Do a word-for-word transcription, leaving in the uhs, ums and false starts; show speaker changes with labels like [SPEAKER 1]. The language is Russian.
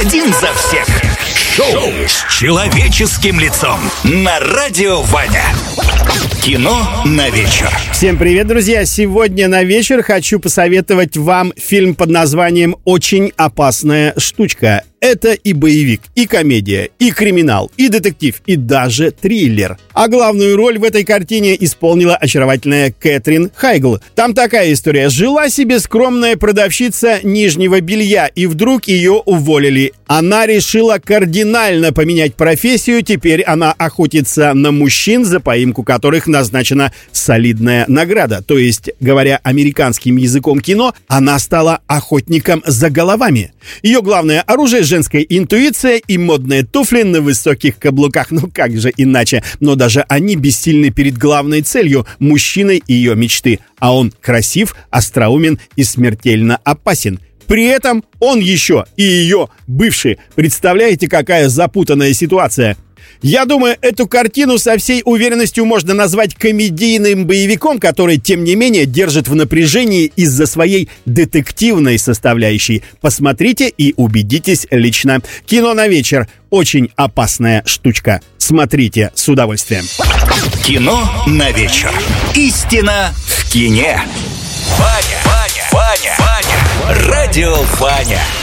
[SPEAKER 1] Один за всех. Шоу с человеческим лицом на радио Ваня. Кино на вечер.
[SPEAKER 2] Всем привет, друзья! Сегодня на вечер хочу посоветовать вам фильм под названием «Очень опасная штучка». Это и боевик, и комедия, и криминал, и детектив, и даже триллер. А главную роль в этой картине исполнила очаровательная Кэтрин Хайгл. Там такая история. Жила себе скромная продавщица нижнего белья, и вдруг ее уволили. Она решила кардинально поменять профессию. Теперь она охотится на мужчин, за поимку которых назначена солидная награда. То есть, говоря американским языком кино, она стала охотником за головами. Ее главное оружие — женская интуиция и модные туфли на высоких каблуках. Ну как же иначе? Но даже они бессильны перед главной целью – мужчиной ее мечты. А он красив, остроумен и смертельно опасен. При этом он еще и ее бывший. Представляете, какая запутанная ситуация? Я думаю, эту картину со всей уверенностью можно назвать комедийным боевиком, который, тем не менее, держит в напряжении из-за своей детективной составляющей. Посмотрите и убедитесь лично. Кино на вечер. Очень опасная штучка. Смотрите с удовольствием.
[SPEAKER 1] Кино на вечер. Истина в кине. Ваня, Ваня, Ваня, Ваня. Радио Ваня.